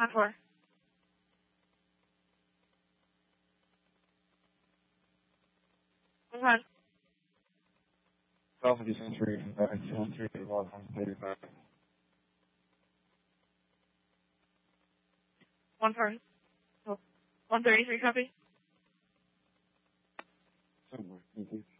On 4. Move on. Alpha Descent 3, 213, Evolve 135. 133, copy. Somewhere, thank you.